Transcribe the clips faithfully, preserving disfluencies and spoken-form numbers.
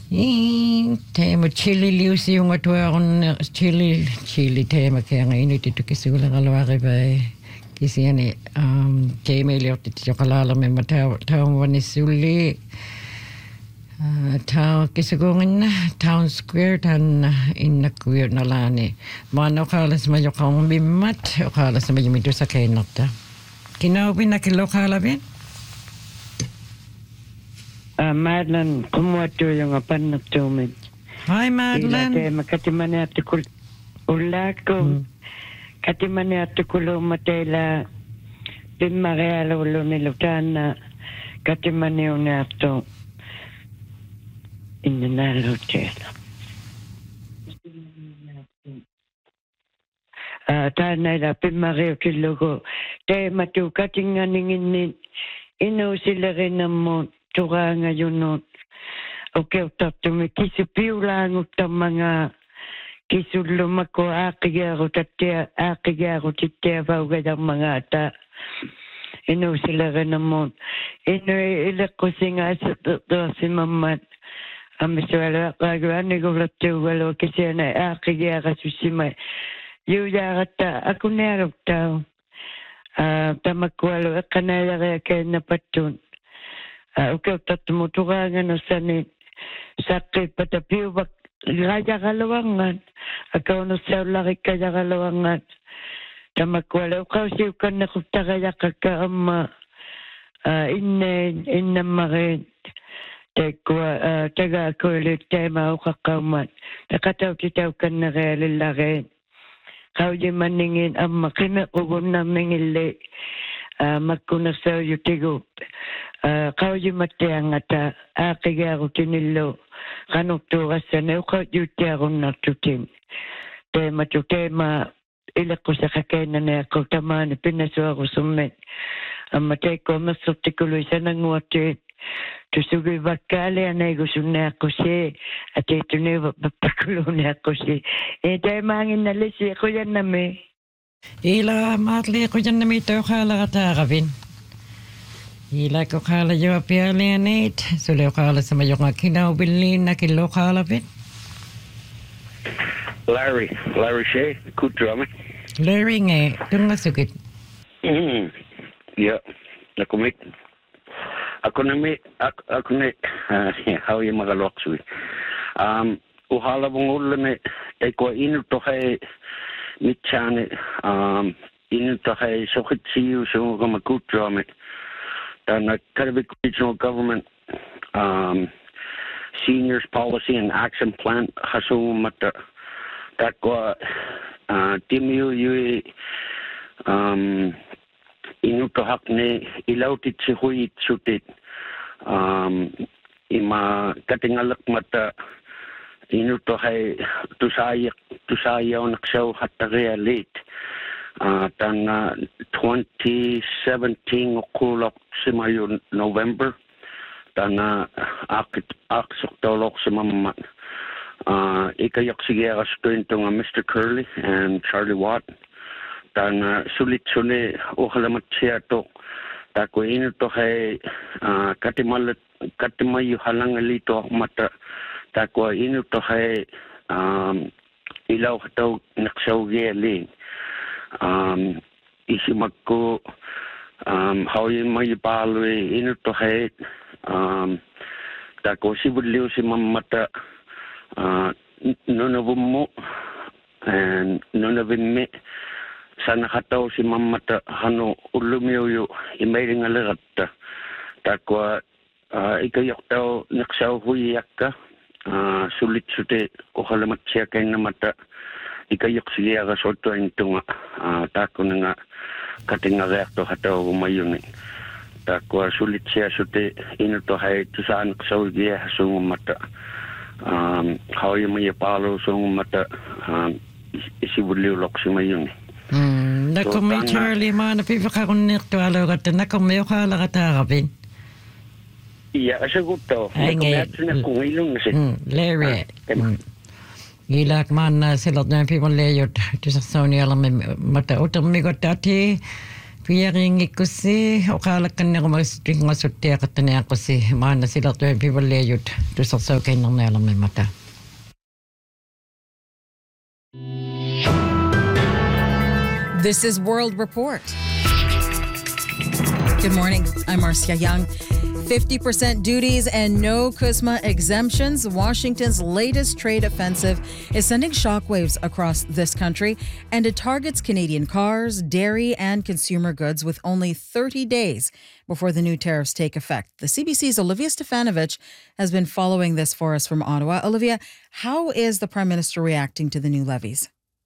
I teema chili liusi yung atuaron chili chili teema kaya ngayon ito kisula kalawari ba kisi yani um teema liot ito kalala may mataw taw wanisuli taw kisugungan na town square tan in na queer na lani mano kalas mayo kang bimat kalas mayo mito sa kainota kinawin na kilo kalabin. Uh, Madeline, como tu yung apan na tumin. Hi, Madeline. Ilate, makatimani atikul ulako. Katimani atikulo matela. Pimareala ulo nilutana. Katimani unato. Inanalo tela. Uh, Tana la pimareo kilogo. Te matu katinganingin ino sila rin mo. Tura ngayon nun. Okay, tato may kisipiw lang utang mga kisuluma ko akigaro tatia akigaro titia vaugadang mga ata. Ino sila ka naman. Ino ilak ko singa sa si mamat. Amiswala kagawa ni ko lato walo kasi na akigaro susimay. Yuyarata ako nerok tao. Tamakwalo kanaya kaya kaya napatun. Okay, tato turangan na sani sakit patapiw bak raja kalawangan akaw no sa laki kaya kalawangan tamakwala ukaw siya kan nakutagaya kakaama inne inne marin tekwa taga ko ulit tema ukakaman nakataw titaw kan na realilaki kaw di maningin ang makina ugon na mingili magkunasaw yung tigo. Kau di matiang ata akigaro tinilo kanok turas sa neuka yutiaro na tutin. Tema tu tema ilak ko sa kakainan na ako tamaan pinaswa ko sumet. Ang matay ko masutikuloy sa nanguwatin. Tusugoy bakali anay gusto na ako siya at ito na papakulo na ako siya. Eh tayo mangin na lisi ako yan na may. Ila matli ko dyan na may tayo kala katakabin. Ila ko kala yung apialianit. Suli ko kala sa mayong kinaubilin na kilo kalabit. Larry. Larry Shea. Kutrami. Larry nga. Doon nga sugit. Mm-hmm. Yeah. Ako may. Ako na may. Ako, ako na. Uh, how yung magalokso. Um, uhala mong ulo na. Ay ko ino to kay. Mitchane, um, in the high socket see you so come a good drum it. Then the Caribbean Regional Government um, Seniors Policy and Action Plan has so much that go uh Timu you um in to hakne ilautit si huit sutit um ima katingalak mata Inuto hay tusaya tusaya on show hatta realit uh tan uh, twenty seventeen okulok simayo November tan uh, akit aksok tolok simamma uh ikayak sigera student ng Mister Curley and Charlie Watt tan uh, sulit sune ohalamat siya to tako inuto hay uh, katimal katimayu halang alito mata Takwa inu to hay um ilaw to naksaw geli um isi magko um how yung may palwe inu to hay um takwa si budliw si mamata uh nonavummo and nonavimmi sana kataw si mamata hano ulumiyo yu imay ngalagat takwa uh, ikayak taw naksaw huyaka Uh, sulit sute o halamat siya kay na mata ikayok siya ka soto ito nga uh, tako na nga kating nga reakto hataw umayon eh tako sulit siya sute ino to hay to sa anak sa ugiya hasong mata um, how yung may palo song mata um, isibuliw lok si mayon eh hmm nako may Charlie man na pipakakon nito alo kata nako may ukala katakapin. Iya, asagot to. Ay, ngay. Larry. Gilak man na silot na people layot to sa Sony alam mata utang mi got dati Piaringikusi, okalakan na kumasting masutya katanya ko si mana sila to piwalayot to sa sakay ng nalang may mata. This is World Report. Good morning. I'm Marcia Young. fifty percent duties and no CUSMA exemptions. Washington's latest trade offensive is sending shockwaves across this country, and it targets Canadian cars, dairy, and consumer goods with only thirty days before the new tariffs take effect. The C B C's Olivia Stefanovich has been following this for us from Ottawa. Olivia, how is the Prime Minister reacting to the new levies?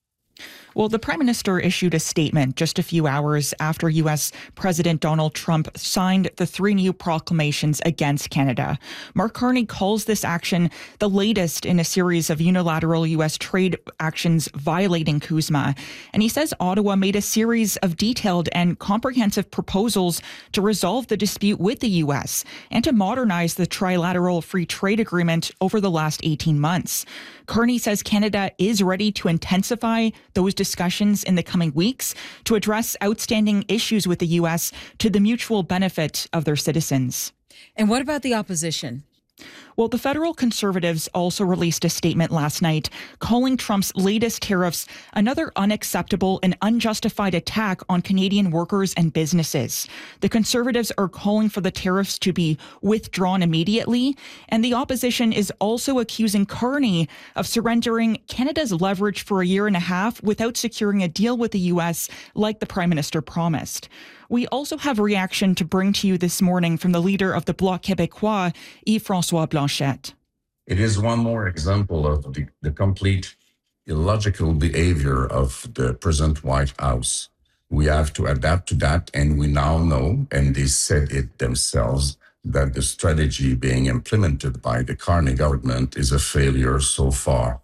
Well, the Prime Minister issued a statement just a few hours after U S President Donald Trump signed the three new proclamations against Canada. Mark Carney calls this action the latest in a series of unilateral U S trade actions violating CUSMA. And he says Ottawa made a series of detailed and comprehensive proposals to resolve the dispute with the U S and to modernize the trilateral free trade agreement over the last eighteen months. Carney says Canada is ready to intensify those discussions in the coming weeks to address outstanding issues with the U S to the mutual benefit of their citizens. And what about the opposition? Well, the federal Conservatives also released a statement last night calling Trump's latest tariffs another unacceptable and unjustified attack on Canadian workers and businesses. The Conservatives are calling for the tariffs to be withdrawn immediately, and the opposition is also accusing Carney of surrendering Canada's leverage for a year and a half without securing a deal with the U S like the Prime Minister promised. We also have a reaction to bring to you this morning from the leader of the Bloc Québécois, Yves-François Blanchet. It is one more example of the, the complete illogical behavior of the present White House. We have to adapt to that, and we now know, and they said it themselves, that the strategy being implemented by the Carney government is a failure so far.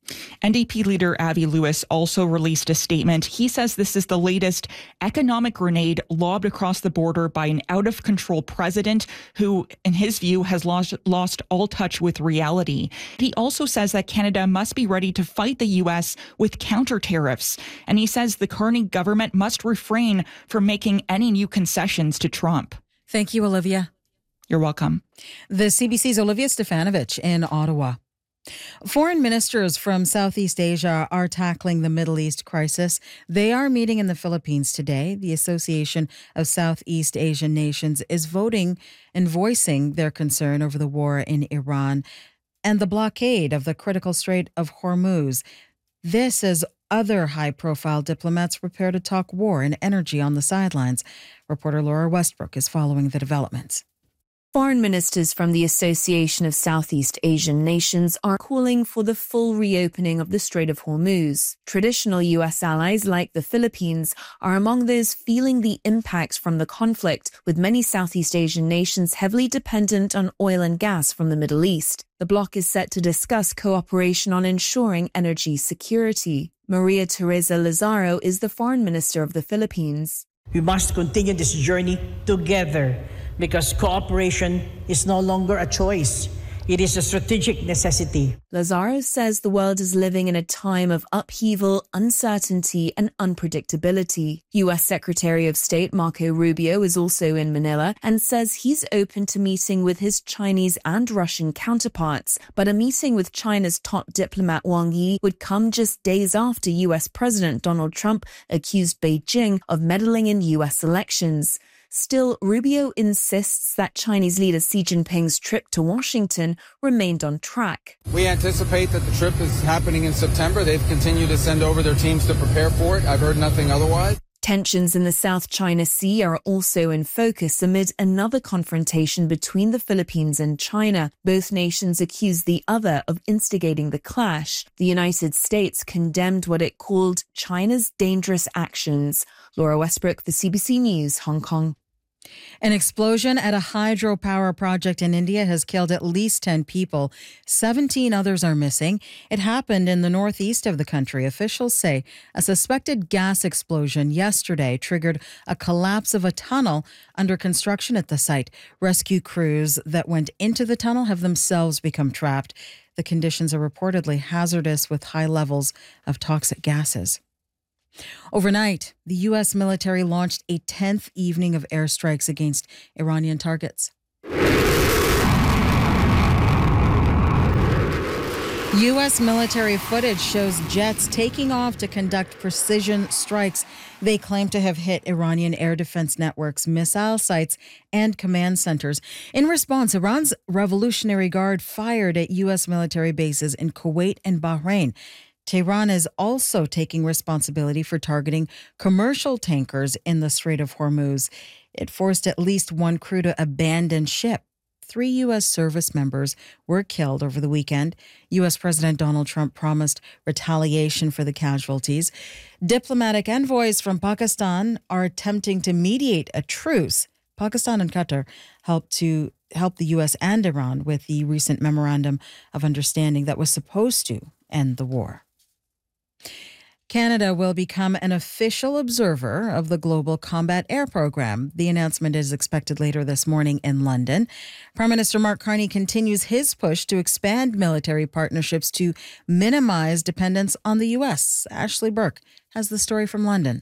N D P leader Avi Lewis also released a statement. He says this is the latest economic grenade lobbed across the border by an out-of-control president who, in his view, has lost, lost all touch with reality. He also says that Canada must be ready to fight the U S with counter tariffs. And he says the Carney government must refrain from making any new concessions to Trump. Thank you, Olivia. You're welcome. The C B C's Olivia Stefanovich in Ottawa. Foreign ministers from Southeast Asia are tackling the Middle East crisis. They are meeting in the Philippines today. The Association of Southeast Asian Nations is voting and voicing their concern over the war in Iran and the blockade of the critical Strait of Hormuz. This as other high-profile diplomats prepare to talk war and energy on the sidelines. Reporter Laura Westbrook is following the developments. Foreign ministers from the Association of Southeast Asian Nations are calling for the full reopening of the Strait of Hormuz. Traditional U S allies like the Philippines are among those feeling the impacts from the conflict, with many Southeast Asian nations heavily dependent on oil and gas from the Middle East. The bloc is set to discuss cooperation on ensuring energy security. Maria Teresa Lazaro is the foreign minister of the Philippines. We must continue this journey together, because cooperation is no longer a choice. It is a strategic necessity. Lazaro says the world is living in a time of upheaval, uncertainty, and unpredictability. U S Secretary of State Marco Rubio is also in Manila and says he's open to meeting with his Chinese and Russian counterparts. But a meeting with China's top diplomat Wang Yi would come just days after U S President Donald Trump accused Beijing of meddling in U S elections. Still, Rubio insists that Chinese leader Xi Jinping's trip to Washington remained on track. We anticipate that the trip is happening in September. They've continued to send over their teams to prepare for it. I've heard nothing otherwise. Tensions in the South China Sea are also in focus amid another confrontation between the Philippines and China. Both nations accuse the other of instigating the clash. The United States condemned what it called China's dangerous actions. Laura Westbrook, the C B C News, Hong Kong. An explosion at a hydropower project in India has killed at least ten people. seventeen others are missing. It happened in the northeast of the country. Officials say a suspected gas explosion yesterday triggered a collapse of a tunnel under construction at the site. Rescue crews that went into the tunnel have themselves become trapped. The conditions are reportedly hazardous with high levels of toxic gases. Overnight, the U S military launched a tenth evening of airstrikes against Iranian targets. U S military footage shows jets taking off to conduct precision strikes. They claim to have hit Iranian air defense networks, missile sites, and command centers. In response, Iran's Revolutionary Guard fired at U S military bases in Kuwait and Bahrain. Tehran is also taking responsibility for targeting commercial tankers in the Strait of Hormuz. It forced at least one crew to abandon ship. Three U S service members were killed over the weekend. U S President Donald Trump promised retaliation for the casualties. Diplomatic envoys from Pakistan are attempting to mediate a truce. Pakistan and Qatar helped to help the U S and Iran with the recent memorandum of understanding that was supposed to end the war. Canada will become an official observer of the Global Combat Air Program. The announcement is expected later this morning in London. Prime Minister Mark Carney continues his push to expand military partnerships to minimize dependence on the U S. Ashley Burke has the story from London.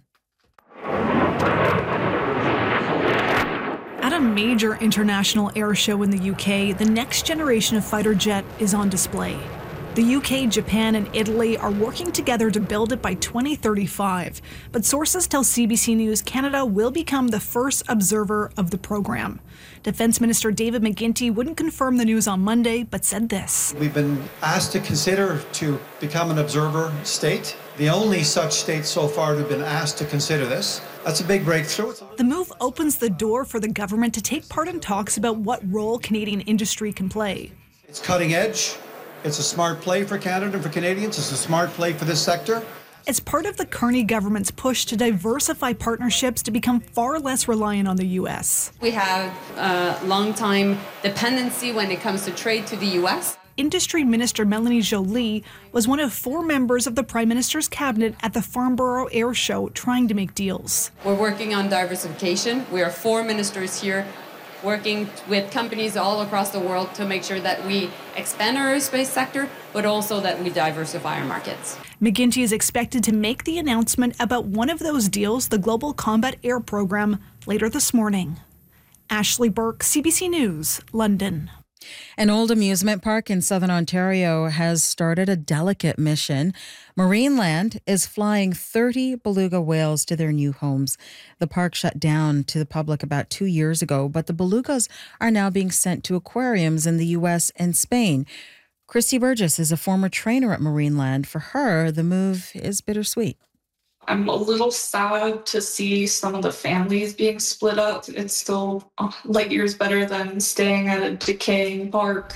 At a major international air show in the U K, the next generation of fighter jet is on display. The U K, Japan, and Italy are working together to build it by twenty thirty-five. But sources tell C B C News Canada will become the first observer of the program. Defense Minister David McGuinty wouldn't confirm the news on Monday, but said this. We've been asked to consider to become an observer state. The only such state so far to have been asked to consider this. That's a big breakthrough. The move opens the door for the government to take part in talks about what role Canadian industry can play. It's cutting edge. It's a smart play for Canada and for Canadians. It's a smart play for this sector. It's part of the Carney government's push to diversify partnerships to become far less reliant on the U S. We have a long-time dependency when it comes to trade to the U S. Industry Minister Melanie Joly was one of four members of the Prime Minister's cabinet at the Farnborough Air Show trying to make deals. We're working on diversification. We are four ministers here working with companies all across the world to make sure that we expand our aerospace sector, but also that we diversify our markets. McGuinty is expected to make the announcement about one of those deals, the Global Combat Air Program, later this morning. Ashley Burke, C B C News, London. An old amusement park in southern Ontario has started a delicate mission. Marineland is flying thirty beluga whales to their new homes. The park shut down to the public about two years ago, but the belugas are now being sent to aquariums in the U S and Spain. Christy Burgess is a former trainer at Marineland. For her, the move is bittersweet. I'm a little sad to see some of the families being split up. It's still light years better than staying at a decaying park.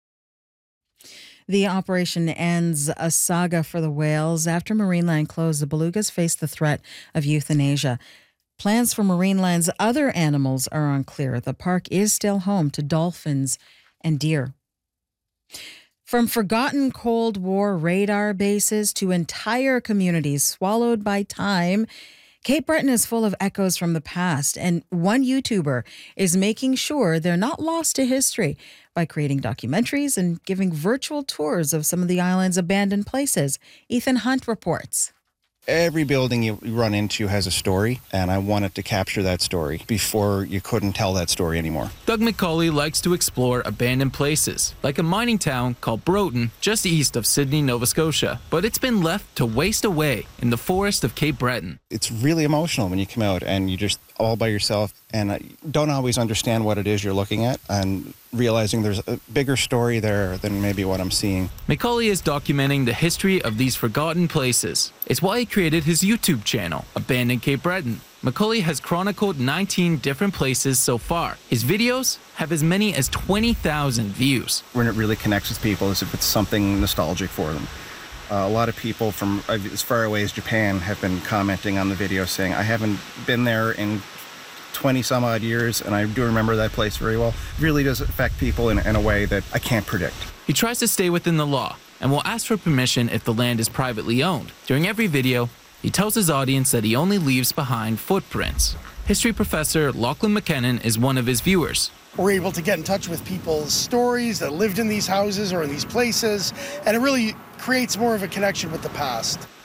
The operation ends a saga for the whales. After Marineland closed, the belugas face the threat of euthanasia. Plans for Marineland's other animals are unclear. The park is still home to dolphins and deer. From forgotten Cold War radar bases to entire communities swallowed by time, Cape Breton is full of echoes from the past, and one YouTuber is making sure they're not lost to history by creating documentaries and giving virtual tours of some of the island's abandoned places. Ethan Hunt reports. Every building you run into has a story, and I wanted to capture that story before you couldn't tell that story anymore. Doug McCauley likes to explore abandoned places, like a mining town called Broughton, just east of Sydney, Nova Scotia. But it's been left to waste away in the forest of Cape Breton. It's really emotional when you come out and you're just all by yourself and don't always understand what it is you're looking at, and realizing there's a bigger story there than maybe what I'm seeing. McCauley is documenting the history of these forgotten places. It's why he created his YouTube channel, Abandoned Cape Breton. McCauley has chronicled nineteen different places so far. His videos have as many as twenty thousand views. When it really connects with people is if it's something nostalgic for them. Uh, a lot of people from as far away as Japan have been commenting on the video saying, I haven't been there in twenty some odd years, and I do remember that place very well. It really does affect people in, in a way that I can't predict. He tries to stay within the law and will ask for permission if the land is privately owned. During every video, he tells his audience that he only leaves behind footprints. History professor Lachlan McKinnon is one of his viewers. We're able to get in touch with people's stories that lived in these houses or in these places, and it really creates more of a connection with the past.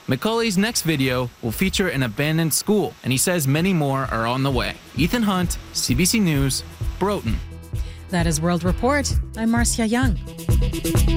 Macaulay's next video will feature an abandoned school, and he says many more are on the way. Ethan Hunt, C B C News, Broughton. That is World Report. I'm Marcia Young.